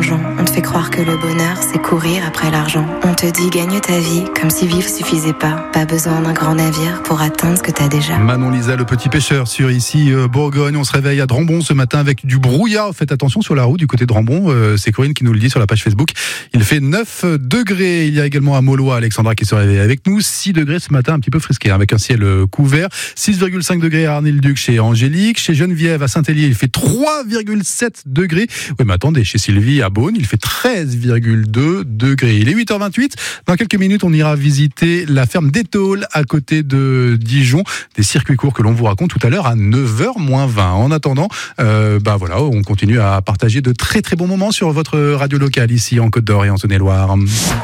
dérangeant. On te fait croire que le bonheur, c'est courir après l'argent. On te dit gagne ta vie, comme si vivre suffisait pas. Pas besoin d'un grand navire pour atteindre ce que t'as déjà. Manon Lisa, le petit pêcheur sur ici Bourgogne. On se réveille à Drambon ce matin avec du brouillard. Faites attention sur la route du côté de Drambon. C'est Corinne qui nous le dit sur la page Facebook. Il fait 9 degrés. Il y a également à Maulois, Alexandra qui se réveille avec nous. 6 degrés ce matin, un petit peu frisqué, avec un ciel couvert. 6,5 degrés à Arnay-le-Duc chez Angélique. Chez Geneviève à Saint-Hélier, il fait 3,7 degrés. Oui, mais attendez, chez Sylvie à Beaune, il fait 13,2 degrés. Il est 8h28. Dans quelques minutes, on ira visiter la ferme d'Étaules à côté de Dijon. Des circuits courts que l'on vous raconte tout à l'heure à 9h-20. En attendant, voilà, on continue à partager de très très bons moments sur votre radio locale ici en Côte d'Or et en Saône-et-Loire.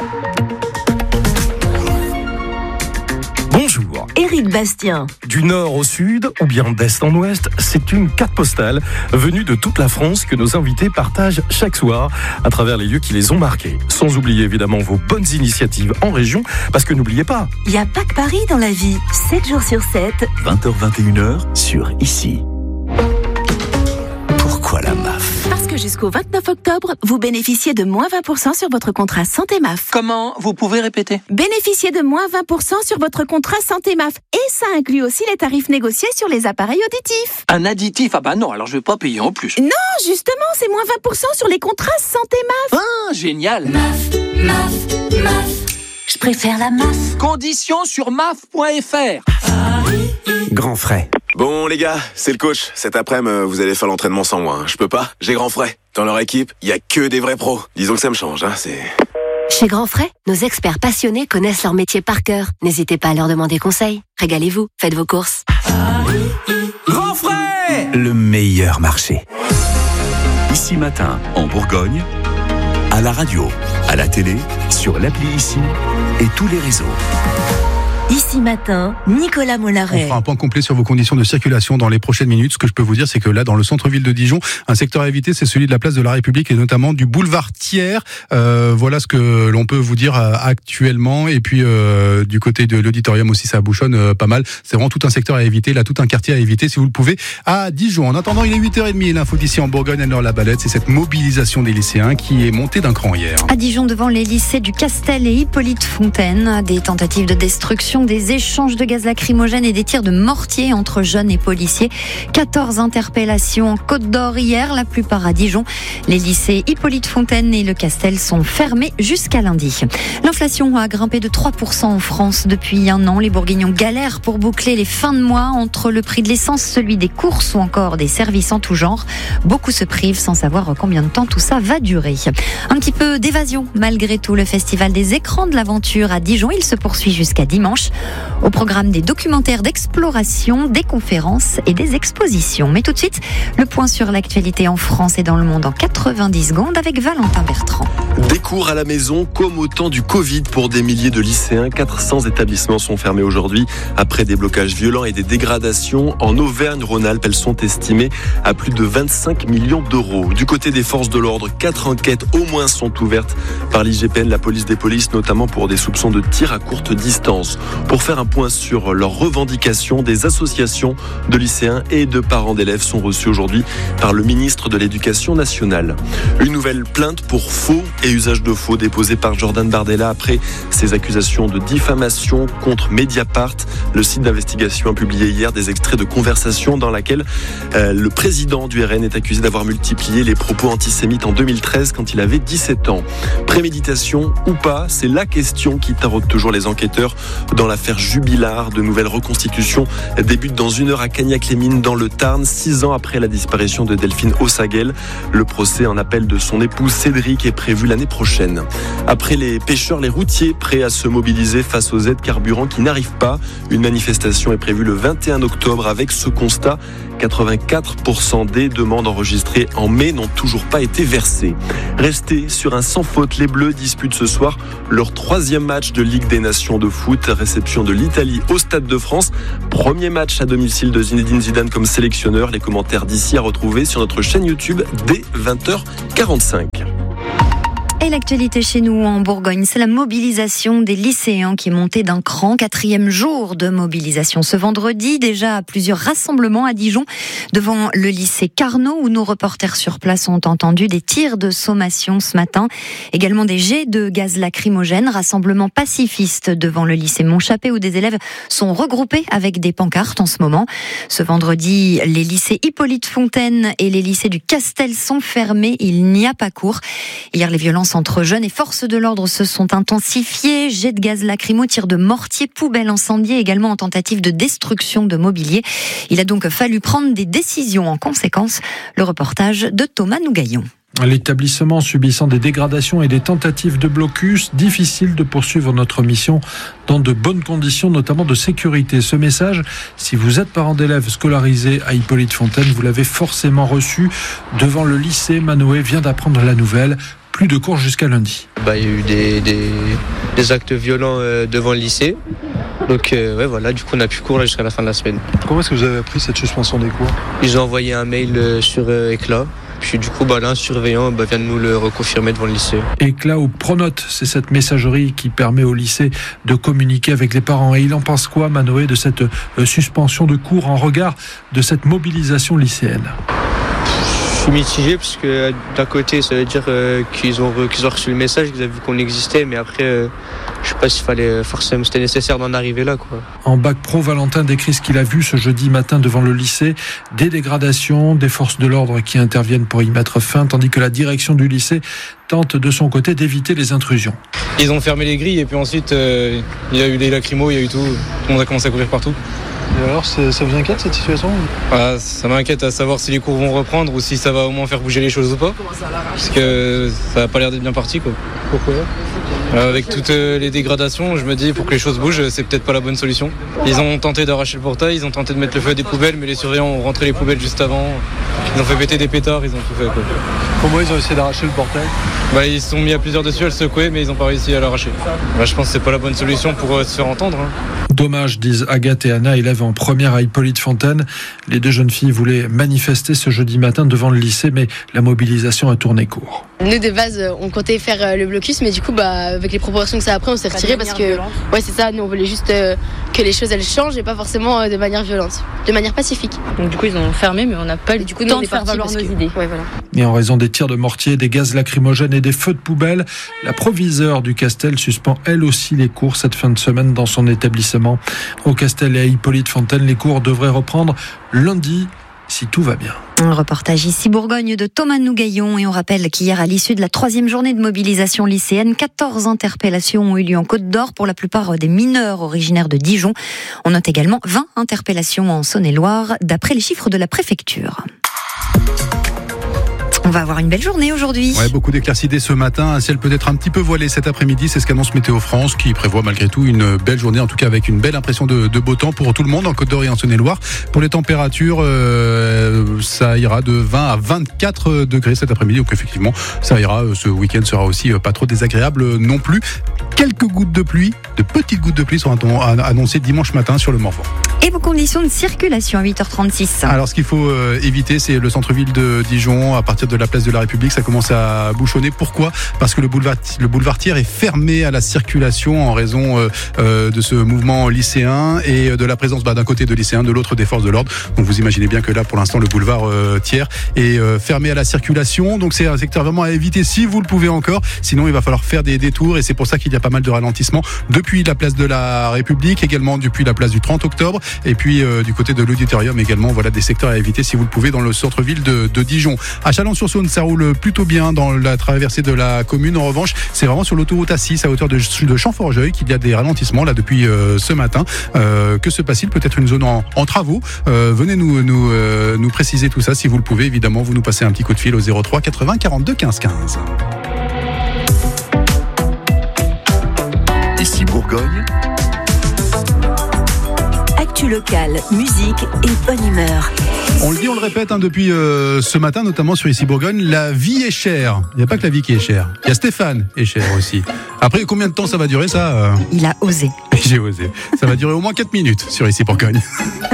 Bonjour. Éric Bastien. Du nord au sud ou bien d'est en ouest, c'est une carte postale venue de toute la France que nos invités partagent chaque soir à travers les lieux qui les ont marqués. Sans oublier évidemment vos bonnes initiatives en région, parce que n'oubliez pas, il n'y a pas que Paris dans la vie. 7 jours sur 7. 20h-21h sur ici. Pourquoi la MAF ? Parce que jusqu'au 29 octobre, vous bénéficiez de moins 20% sur votre contrat Santé MAF. Comment ? Vous pouvez répéter ? Bénéficiez de moins 20% sur votre contrat Santé MAF. Et ça inclut aussi les tarifs négociés sur les appareils auditifs. Un additif ? Ah bah non, alors je vais pas payer en plus. Non, justement, c'est moins 20% sur les contrats Santé MAF. Ah, génial ! MAF. Je préfère la MAF. Conditions sur maf.fr. Grand frais. Bon les gars, c'est le coach. Cet après-midi, vous allez faire l'entraînement sans moi. Je peux pas, j'ai grand frais. Dans leur équipe, il y a que des vrais pros. Disons que ça me change, c'est... Chez Grand Frais, nos experts passionnés connaissent leur métier par cœur. N'hésitez pas à leur demander conseil. Régalez-vous, faites vos courses. Grand frais, le meilleur marché. Ici Matin, en Bourgogne, à la radio, à la télé, sur l'appli Ici et tous les réseaux. Ici Matin, Nicolas Mollaret. On fera un point complet sur vos conditions de circulation dans les prochaines minutes. Ce que je peux vous dire, c'est que là, dans le centre-ville de Dijon, un secteur à éviter, c'est celui de la place de la République et notamment du boulevard Thiers. Voilà ce que l'on peut vous dire actuellement. Et puis, du côté de l'auditorium aussi, ça bouchonne pas mal. C'est vraiment tout un secteur à éviter, là, tout un quartier à éviter, si vous le pouvez, à Dijon. En attendant, il est 8h30 et l'info d'ici en Bourgogne, Anne-Laure Labalette, c'est cette mobilisation des lycéens qui est montée d'un cran hier. À Dijon, devant les lycées du Castel et Hippolyte Fontaine, des tentatives de destruction, des échanges de gaz lacrymogène et des tirs de mortier entre jeunes et policiers. 14 interpellations en Côte d'Or hier, la plupart à Dijon. Les lycées Hippolyte Fontaine et le Castel sont fermés jusqu'à lundi. L'inflation a grimpé de 3% en France depuis un an. Les Bourguignons galèrent pour boucler les fins de mois entre le prix de l'essence, celui des courses ou encore des services en tout genre. Beaucoup se privent sans savoir combien de temps tout ça va durer. Un petit peu d'évasion malgré tout. Le festival des écrans de l'aventure à Dijon, il se poursuit jusqu'à dimanche. Au programme des documentaires d'exploration, des conférences et des expositions. Mais tout de suite, le point sur l'actualité en France et dans le monde en 90 secondes avec Valentin Bertrand. Des cours à la maison comme au temps du Covid pour des milliers de lycéens. 400 établissements sont fermés aujourd'hui après des blocages violents et des dégradations. En Auvergne-Rhône-Alpes, elles sont estimées à plus de 25 millions d'euros. Du côté des forces de l'ordre, 4 enquêtes au moins sont ouvertes par l'IGPN, la police des polices, notamment pour des soupçons de tir à courte distance. Pour faire un point sur leurs revendications, des associations de lycéens et de parents d'élèves sont reçues aujourd'hui par le ministre de l'Éducation nationale. Une nouvelle plainte pour faux et usage de faux déposée par Jordan Bardella après ses accusations de diffamation contre Mediapart. Le site d'investigation a publié hier des extraits de conversations dans laquelle le président du RN est accusé d'avoir multiplié les propos antisémites en 2013 quand il avait 17 ans. Préméditation ou pas, c'est la question qui taraude toujours les enquêteurs dans l'affaire Jubilard. De nouvelles reconstitutions débutent dans 1 heure à Cagnac-les-Mines dans le Tarn, 6 ans après la disparition de Delphine Ossaguel. Le procès en appel de son époux Cédric est prévu l'année prochaine. Après les pêcheurs, les routiers prêts à se mobiliser face aux aides carburant qui n'arrivent pas. Une manifestation est prévue le 21 octobre avec ce constat. 84% des demandes enregistrées en mai n'ont toujours pas été versées. Restés sur un sans faute, les Bleus disputent ce soir leur 3e match de Ligue des Nations de foot. Réception de l'Italie au Stade de France. Premier match à domicile de Zinedine Zidane comme sélectionneur. Les commentaires d'ici à retrouver sur notre chaîne YouTube dès 20h45. Et l'actualité chez nous en Bourgogne, c'est la mobilisation des lycéens qui est montée d'un cran. 4e jour de mobilisation ce vendredi. Déjà plusieurs rassemblements à Dijon devant le lycée Carnot où nos reporters sur place ont entendu des tirs de sommation ce matin. Également des jets de gaz lacrymogène. Rassemblement pacifiste devant le lycée Montchappé où des élèves sont regroupés avec des pancartes en ce moment. Ce vendredi, les lycées Hippolyte Fontaine et les lycées du Castel sont fermés. Il n'y a pas cours. Hier, les violences entre jeunes et forces de l'ordre se sont intensifiées. Jets de gaz lacrymo, tirs de mortier, poubelles incendiées, également en tentative de destruction de mobilier. Il a donc fallu prendre des décisions en conséquence. Le reportage de Thomas Nougaillon. L'établissement subissant des dégradations et des tentatives de blocus, difficile de poursuivre notre mission dans de bonnes conditions, notamment de sécurité. Ce message, si vous êtes parent d'élèves scolarisés à Hippolyte Fontaine, vous l'avez forcément reçu devant le lycée. Manoé vient d'apprendre la nouvelle. Plus de cours jusqu'à lundi. Il y a eu des actes violents devant le lycée. Donc voilà, du coup on a plus cours jusqu'à la fin de la semaine. Comment est-ce que vous avez appris cette suspension des cours ? Ils ont envoyé un mail sur Éclat. Puis du coup, là, un surveillant vient de nous le reconfirmer devant le lycée. Éclat ou Pronote, c'est cette messagerie qui permet au lycée de communiquer avec les parents. Et il en pense quoi, Manoé, de cette suspension de cours en regard de cette mobilisation lycéenne ? Je suis mitigé parce que d'un côté, ça veut dire qu'ils ont reçu le message, qu'ils ont vu qu'on existait, mais après, je sais pas s'il fallait forcément, c'était nécessaire d'en arriver là, quoi. En bac pro, Valentin décrit ce qu'il a vu ce jeudi matin devant le lycée. Des dégradations, des forces de l'ordre qui interviennent pour y mettre fin, tandis que la direction du lycée tente de son côté d'éviter les intrusions. Ils ont fermé les grilles et puis ensuite, il y a eu des lacrymos, il y a eu tout. Tout le monde a commencé à courir partout. Et alors, ça vous inquiète cette situation ? Ça m'inquiète à savoir si les cours vont reprendre ou si ça va au moins faire bouger les choses ou pas. Parce que ça n'a pas l'air d'être bien parti, quoi. Pourquoi ? Avec toutes les dégradations, je me dis pour que les choses bougent, c'est peut-être pas la bonne solution. Ils ont tenté d'arracher le portail, ils ont tenté de mettre le feu à des poubelles, mais les surveillants ont rentré les poubelles juste avant. Ils ont fait péter des pétards, ils ont tout fait, quoi. Comment ils ont essayé d'arracher le portail ? Ils se sont mis à plusieurs dessus à le secouer, mais ils n'ont pas réussi à l'arracher. Je pense que c'est pas la bonne solution pour se faire entendre. Dommage, disent Agathe et Anna, élèves en première à Hippolyte Fontaine. Les deux jeunes filles voulaient manifester ce jeudi matin devant le lycée, mais la mobilisation a tourné court. Nous, de base, on comptait faire le blocus, mais du coup, avec les proportions que ça a pris, on s'est retiré parce que, c'est ça, nous, on voulait juste que les choses, elles changent et pas forcément de manière violente, de manière pacifique. Donc, du coup, ils ont fermé, mais on n'a pas eu le temps de faire valoir nos idées. Et en raison des tirs de mortier, des gaz lacrymogènes et des feux de poubelle, la proviseure du Castel suspend elle aussi les cours cette fin de semaine dans son établissement. Au Castel et à Hippolyte Fontaine, les cours devraient reprendre lundi, si tout va bien. Un reportage ici Bourgogne de Thomas Nougaillon et on rappelle qu'hier à l'issue de la 3e journée de mobilisation lycéenne, 14 interpellations ont eu lieu en Côte d'Or pour la plupart des mineurs originaires de Dijon. On note également 20 interpellations en Saône-et-Loire d'après les chiffres de la préfecture. On va avoir une belle journée aujourd'hui. Ouais, beaucoup d'éclaircies dès ce matin. Un ciel peut-être un petit peu voilé cet après-midi. C'est ce qu'annonce Météo France qui prévoit malgré tout une belle journée, en tout cas avec une belle impression de beau temps pour tout le monde en Côte d'Or et en Saône-et-Loire. Pour les températures, ça ira de 20 à 24 degrés cet après-midi. Donc effectivement, ça ira. Ce week-end sera aussi pas trop désagréable non plus. Quelques gouttes de pluie, de petites gouttes de pluie seront annoncées dimanche matin sur le Morvan. Et vos conditions de circulation à 8h36. Alors ce qu'il faut éviter, c'est le centre-ville de Dijon. À partir de la place de la République, ça commence à bouchonner. Pourquoi ? Parce que le boulevard Thiers est fermé à la circulation en raison de ce mouvement lycéen et de la présence d'un côté de lycéens, de l'autre des forces de l'ordre. Donc vous imaginez bien que là, pour l'instant, le boulevard Thiers est fermé à la circulation. Donc c'est un secteur vraiment à éviter si vous le pouvez encore. Sinon, il va falloir faire des détours et c'est pour ça qu'il y a pas mal de ralentissements depuis la place de la République, également depuis la place du 30 octobre et puis du côté de l'auditorium également. Voilà des secteurs à éviter si vous le pouvez dans le centre-ville de Dijon. À Chalon-sur-Saône, ça roule plutôt bien dans la traversée de la commune. En revanche, c'est vraiment sur l'autoroute A6 à hauteur de Champ-Forgeuil qu'il y a des ralentissements là depuis ce matin. Que se passe-t-il ? Peut-être une zone en travaux. Venez nous préciser tout ça si vous le pouvez. Évidemment, vous nous passez un petit coup de fil au 03 80 42 15 15. Ici Bourgogne. Actu locale, musique et bonne humeur. On le dit, on le répète depuis ce matin, notamment sur Ici Bourgogne, la vie est chère. Il n'y a pas que la vie qui est chère. Il y a Stéphane est cher aussi. Après, combien de temps ça va durer ça ? Il a osé. J'ai osé. Ça va durer au moins 4 minutes sur Ici Bourgogne.